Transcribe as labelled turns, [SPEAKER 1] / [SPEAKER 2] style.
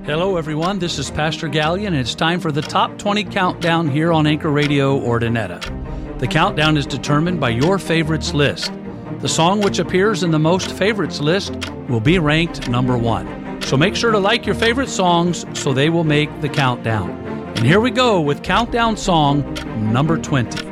[SPEAKER 1] Hello, everyone. This is Pastor Gallion, and it's time for the Top 20 Countdown here on Anchor Radio Ordinetta. The countdown is determined by your favorites list. The song which appears in the most favorites list will be ranked number 1. So make sure to like your favorite songs so they will make the countdown. And here we go with countdown song number 20.